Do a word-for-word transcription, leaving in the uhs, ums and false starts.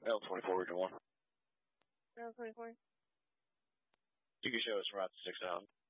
L twenty-four, region one. L twenty-four. You can show us from out to six thousand.